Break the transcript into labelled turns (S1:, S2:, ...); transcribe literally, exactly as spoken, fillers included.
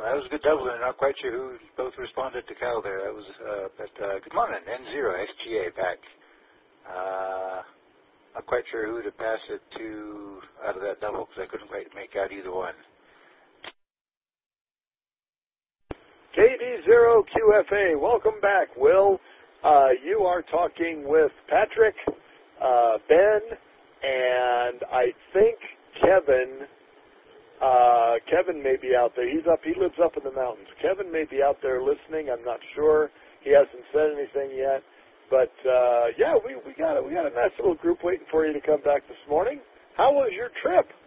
S1: that was a good double, and I'm not quite sure who both responded to Cal there. That was, uh, but uh, good morning, N zero X G A back. Uh, not quite sure who to pass it to out of that double because I couldn't quite make out either one.
S2: K D zero Q F A, welcome back, Will. Uh, you are talking with Patrick, uh, Ben, and I think Kevin. Uh, Kevin may be out there. He's up. He lives up in the mountains. Kevin may be out there listening. I'm not sure. He hasn't said anything yet. But uh, yeah, we we got a, we got a nice little group waiting for you to come back this morning. How was your trip?